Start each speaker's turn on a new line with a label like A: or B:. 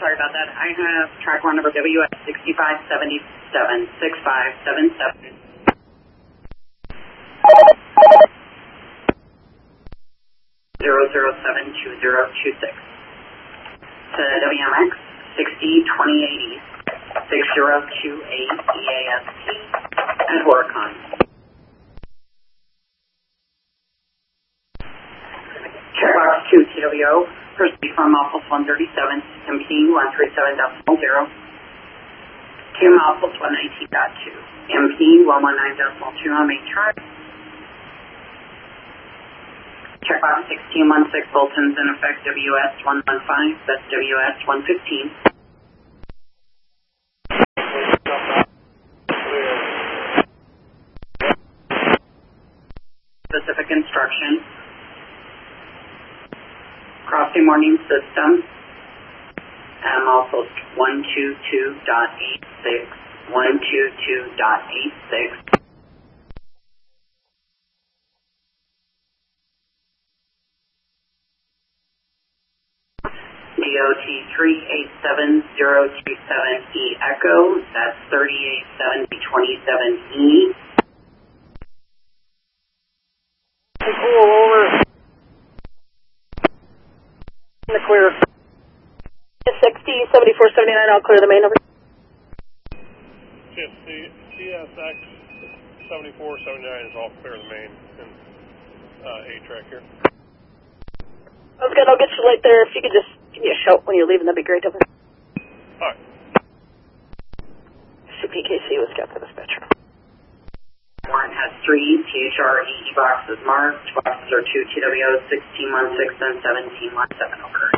A: sorry about that. I have track one number WS 6577 6577. 0072026 to WMX 602080 6028 EAST and Horicon. Checkbox 2 TWO, proceed from Alpha 137, MP 137.0 to Alpha 119.2, MP 119.2 on main chart. Checkbox 1616, Bolton's in effect WS 115, that's WS 115. Specific instruction. Crossing warning system. Also 122.86, 122.86. DOT 387027E Echo, that's 387027E.
B: Over. In the clear. 60, 74, 79, I'll clear the main over.
C: Yes, the CSX 74, 79 is all clear the main and A-track here.
B: Sounds good, I'll get you right there. If you could just give me a shout when you're leaving, that'd be great. Over.
C: Alright.
B: CPKC was Captain Dispatcher.
A: Warrant has 3 THR EE boxes marked. Boxes are 2 TWO 1616 and 1717 over.